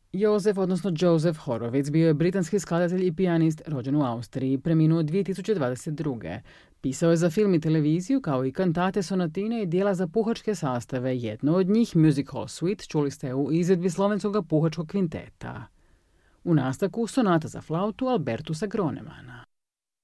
Josef, odnosno Joseph Horowitz, bio je britanski skladatelj i pijanist rođen u Austriji, preminuo 2022. Pisao je za film i televiziju, kao i kantate, sonatine i dijela za puhačke sastave. Jedno od njih, Music Hall Suite, čuli ste u izvedbi slovenskog puhačkog kvinteta. U nastavku sonata za flautu Albertusa Gronemana.